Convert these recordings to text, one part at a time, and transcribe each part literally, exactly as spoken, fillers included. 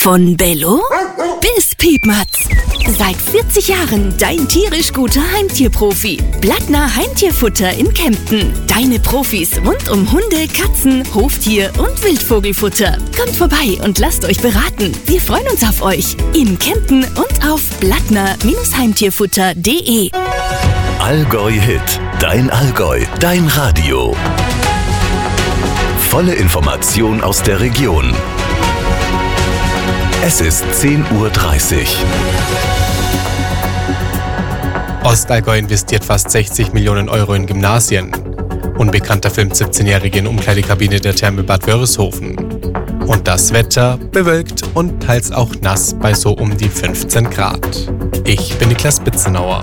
Von Bello bis Piepmatz. Seit vierzig Jahren dein tierisch guter Heimtierprofi. Blattner Heimtierfutter in Kempten. Deine Profis rund um Hunde, Katzen, Hoftier und Wildvogelfutter. Kommt vorbei und lasst euch beraten. Wir freuen uns auf euch. In Kempten und auf blattner Heimtierfutter punkt de. Allgäu Hit. Dein Allgäu. Dein Radio. Volle Information aus der Region. Es ist zehn Uhr dreißig. Ostallgäu investiert fast sechzig Millionen Euro in Gymnasien. Unbekannter filmt siebzehnjährige in Umkleidekabine der Therme Bad Wörishofen. Und das Wetter bewölkt und teils auch nass bei so um die fünfzehn Grad. Ich bin Niklas Bitzenauer.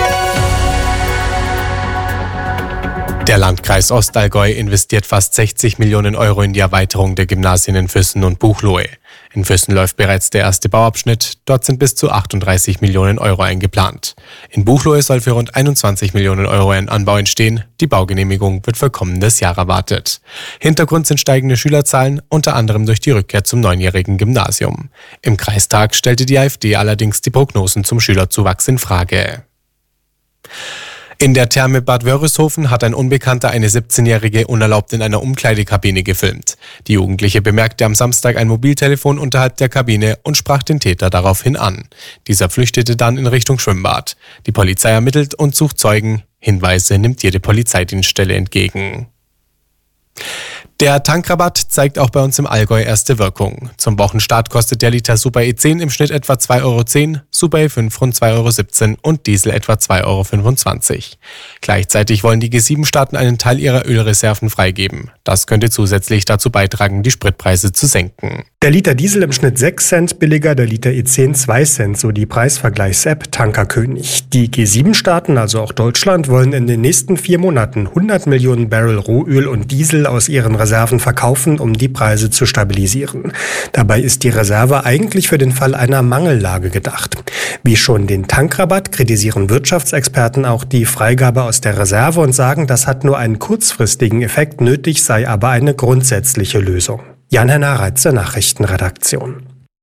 Der Landkreis Ostallgäu investiert fast sechzig Millionen Euro in die Erweiterung der Gymnasien in Füssen und Buchloe. In Füssen läuft bereits der erste Bauabschnitt, dort sind bis zu achtunddreißig Millionen Euro eingeplant. In Buchloe soll für rund einundzwanzig Millionen Euro ein Anbau entstehen, die Baugenehmigung wird für kommendes Jahr erwartet. Hintergrund sind steigende Schülerzahlen, unter anderem durch die Rückkehr zum neunjährigen Gymnasium. Im Kreistag stellte die AfD allerdings die Prognosen zum Schülerzuwachs in Frage. In der Therme Bad Wörishofen hat ein Unbekannter eine siebzehnjährige unerlaubt in einer Umkleidekabine gefilmt. Die Jugendliche bemerkte am Samstag ein Mobiltelefon unterhalb der Kabine und sprach den Täter daraufhin an. Dieser flüchtete dann in Richtung Schwimmbad. Die Polizei ermittelt und sucht Zeugen. Hinweise nimmt jede Polizeidienststelle entgegen. Der Tankrabatt zeigt auch bei uns im Allgäu erste Wirkung. Zum Wochenstart kostet der Liter Super E zehn im Schnitt etwa zwei Euro zehn, Super E fünf rund zwei Euro siebzehn und Diesel etwa zwei Euro fünfundzwanzig. Gleichzeitig wollen die G sieben Staaten einen Teil ihrer Ölreserven freigeben. Das könnte zusätzlich dazu beitragen, die Spritpreise zu senken. Der Liter Diesel im Schnitt sechs Cent billiger, der Liter E zehn zwei Cent, so die Preisvergleichs-App Tankerkönig. Die G sieben Staaten, also auch Deutschland, wollen in den nächsten vier Monaten hundert Millionen Barrel Rohöl und Diesel aus ihren Reserven verkaufen, um die Preise zu stabilisieren. Dabei ist die Reserve eigentlich für den Fall einer Mangellage gedacht. Wie schon den Tankrabatt kritisieren Wirtschaftsexperten auch die Freigabe aus der Reserve und sagen, das hat nur einen kurzfristigen Effekt, nötig sei aber eine grundsätzliche Lösung. Jan-Henner Reitzer, Nachrichtenredaktion.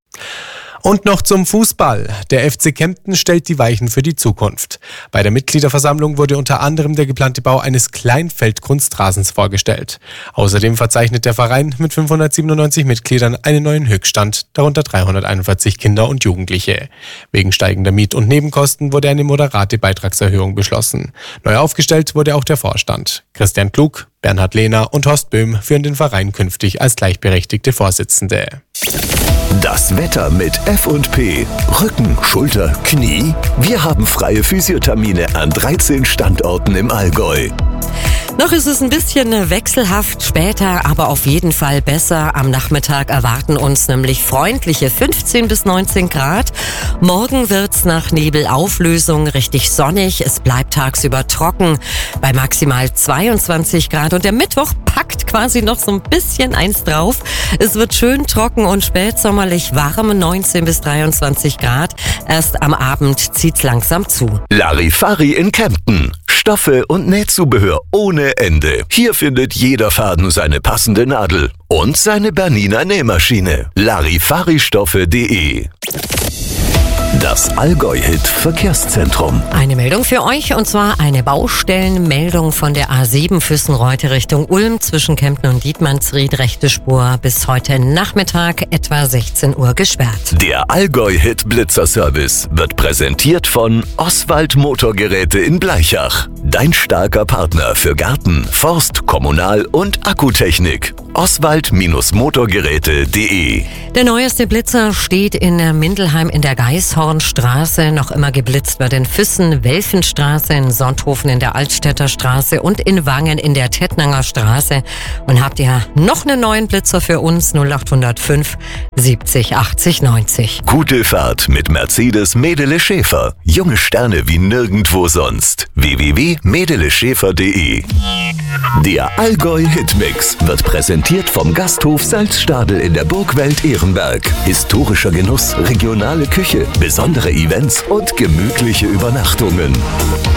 Und noch zum Fußball. Der F C Kempten stellt die Weichen für die Zukunft. Bei der Mitgliederversammlung wurde unter anderem der geplante Bau eines Kleinfeld-Kunstrasens vorgestellt. Außerdem verzeichnet der Verein mit fünfhundertsiebenundneunzig Mitgliedern einen neuen Höchststand, darunter dreihunderteinundvierzig Kinder und Jugendliche. Wegen steigender Miet- und Nebenkosten wurde eine moderate Beitragserhöhung beschlossen. Neu aufgestellt wurde auch der Vorstand. Christian Klug, Bernhard Lehner und Horst Böhm führen den Verein künftig als gleichberechtigte Vorsitzende. Das Wetter mit F und P. Rücken, Schulter, Knie. Wir haben freie Physiothermine an dreizehn Standorten im Allgäu. Noch ist es ein bisschen wechselhaft später, aber auf jeden Fall besser. Am Nachmittag erwarten uns nämlich freundliche fünfzehn bis neunzehn Grad. Morgen wird's nach Nebelauflösung richtig sonnig. Es bleibt tagsüber trocken bei maximal zweiundzwanzig Grad. Und der Mittwoch packt quasi noch so ein bisschen eins drauf. Es wird schön trocken und spätsommerlich warm, neunzehn bis dreiundzwanzig Grad. Erst am Abend zieht's langsam zu. Larifari in Kempten. Stoffe und Nähzubehör ohne Ende. Hier findet jeder Faden seine passende Nadel und seine Bernina Nähmaschine. Larifaristoffe punkt de. Das Allgäu-Hit Verkehrszentrum. Eine Meldung für euch, und zwar eine Baustellenmeldung von der A sieben Füssen-Reute Richtung Ulm zwischen Kempten und Dietmannsried. Rechte Spur bis heute Nachmittag etwa sechzehn Uhr gesperrt. Der Allgäu-Hit Blitzerservice wird präsentiert von Oswald Motorgeräte in Bleichach. Dein starker Partner für Garten, Forst, Kommunal- und Akkutechnik. Oswald Motorgeräte punkt de. Der neueste Blitzer steht in Mindelheim in der Gaishornstraße. Noch immer geblitzt wird in Füssen, Welfenstraße, in Sonthofen in der Altstädter Straße und in Wangen in der Tettnanger Straße. Und habt ihr noch einen neuen Blitzer für uns? null acht null fünf siebzig achtzig neunzig. Gute Fahrt mit Mercedes Medele Schäfer. Junge Sterne wie nirgendwo sonst. w w w punkt medele schäfer punkt de. Der Allgäu-Hitmix wird präsentiert vom Gasthof Salzstadel in der Burgwelt Ehrenberg. Historischer Genuss, regionale Küche, besondere Events und gemütliche Übernachtungen.